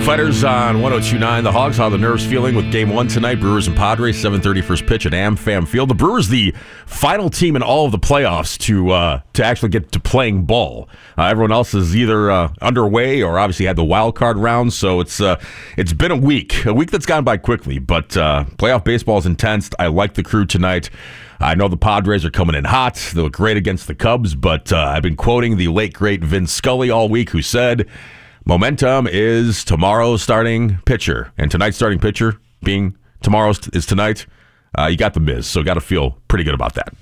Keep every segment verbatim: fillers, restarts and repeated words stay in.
Fighters on one oh two point nine. The Hogs, how the Nerves feeling with game one tonight. Brewers and Padres, seven thirty first pitch at AmFam Field. The Brewers, the final team in all of the playoffs to uh, to actually get to playing ball. Uh, everyone else is either uh, underway or obviously had the wild card round. So it's uh, it's been a week, a week that's gone by quickly. But uh, playoff baseball is intense. I like the crew tonight. I know the Padres are coming in hot. They look great against the Cubs. But uh, I've been quoting the late, great Vin Scully all week, who said, momentum is tomorrow's starting pitcher. And tonight's starting pitcher being tomorrow's is tonight. Uh, you got the Miz, so got to feel pretty good about that.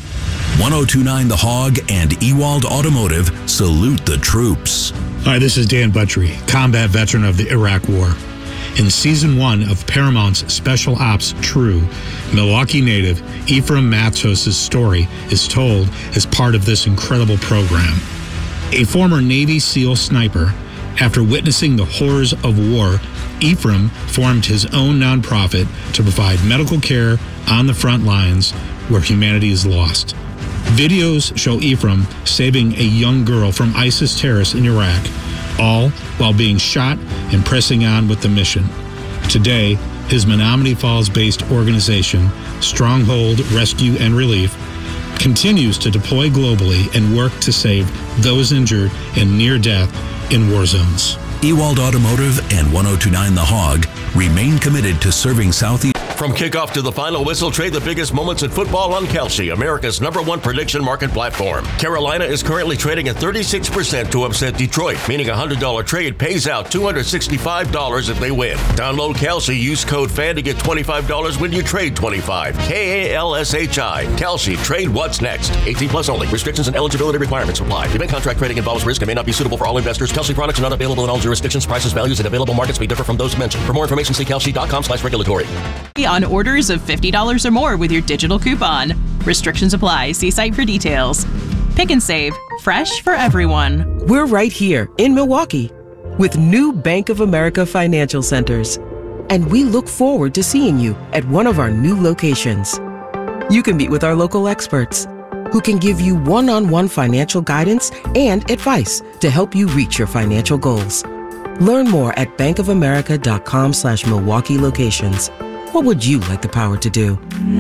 one oh two point nine The Hog and Ewald Automotive salute the troops. Hi, this is Dan Buttrey, combat veteran of the Iraq War. In season one of Paramount's Special Ops True, Milwaukee native Ephraim Matos' story is told as part of this incredible program. A former Navy SEAL sniper, after witnessing the horrors of war, Ephraim formed his own nonprofit to provide medical care on the front lines where humanity is lost. Videos show Ephraim saving a young girl from ISIS terrorists in Iraq, all while being shot and pressing on with the mission. Today, his Menominee Falls-based organization, Stronghold Rescue and Relief, continues to deploy globally and work to save those injured and near death in war zones. Ewald Automotive and one oh two point nine The Hog remain committed to serving Southeast. From kickoff to the final whistle, trade the biggest moments in football on Kalshi, America's number one prediction market platform. Carolina is currently trading at thirty-six percent to upset Detroit, meaning a one hundred dollars trade pays out two hundred sixty-five dollars if they win. Download Kalshi, use code FAN to get twenty-five dollars when you trade twenty-five dollars. K A L S H I. Kalshi, trade what's next. eighteen plus only. Restrictions and eligibility requirements apply. Event contract trading involves risk and may not be suitable for all investors. Kalshi products are not available in all jurisdictions. Prices, values, and available markets may differ from those mentioned. For more information, see kalshi.com slash regulatory. On orders of fifty dollars or more with your digital coupon. Restrictions apply. See site for details. Pick and Save. Fresh for everyone. We're right here in Milwaukee with new Bank of America financial centers. And we look forward to seeing you at one of our new locations. You can meet with our local experts who can give you one-on-one financial guidance and advice to help you reach your financial goals. Learn more at bankofamerica.com slash Milwaukee locations. What would you like the power to do?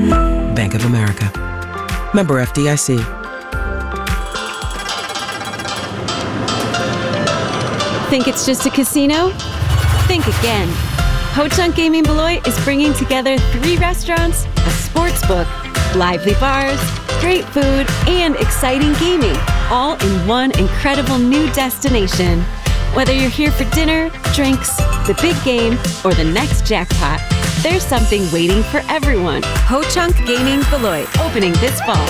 Bank of America. Member F D I C. Think it's just a casino? Think again. Ho-Chunk Gaming Beloit is bringing together three restaurants, a sports book, lively bars, great food, and exciting gaming, all in one incredible new destination. Whether you're here for dinner, drinks, the big game, or the next jackpot, there's something waiting for everyone. Ho-Chunk Gaming Beloit, opening this fall.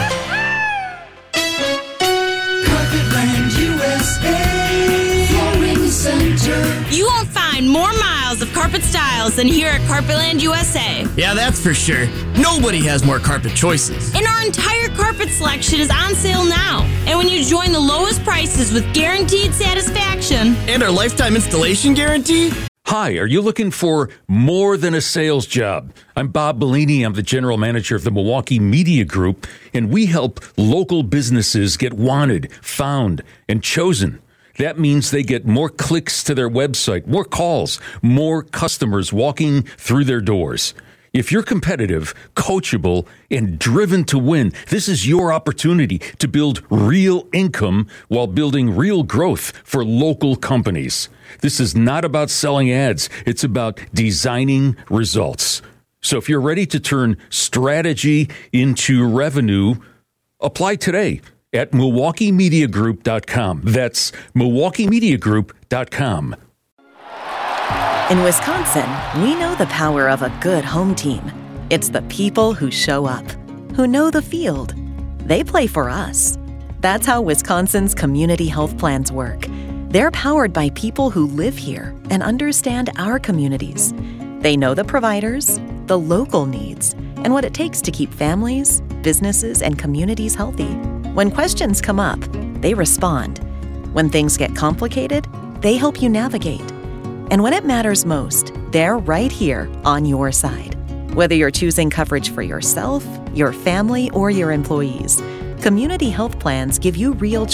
Carpetland U S A Flooring Center. You won't find more miles of carpet styles than here at Carpetland U S A. Yeah, that's for sure. Nobody has more carpet choices. And our entire carpet selection is on sale now. And when you join the lowest prices with guaranteed satisfaction and our lifetime installation guarantee. Hi, are you looking for more than a sales job? I'm Bob Bellini. I'm the general manager of the Milwaukee Media Group, and we help local businesses get wanted, found, and chosen. That means they get more clicks to their website, more calls, more customers walking through their doors. If you're competitive, coachable, and driven to win, this is your opportunity to build real income while building real growth for local companies. This is not about selling ads. It's about designing results. So if you're ready to turn strategy into revenue, apply today at Milwaukee Media Group dot com. That's Milwaukee Media Group dot com. In Wisconsin, we know the power of a good home team. It's the people who show up, who know the field. They play for us. That's how Wisconsin's community health plans work. They're powered by people who live here and understand our communities. They know the providers, the local needs, and what it takes to keep families, businesses, and communities healthy. When questions come up, they respond. When things get complicated, they help you navigate. And when it matters most, they're right here on your side. Whether you're choosing coverage for yourself, your family, or your employees, community health plans give you real choice.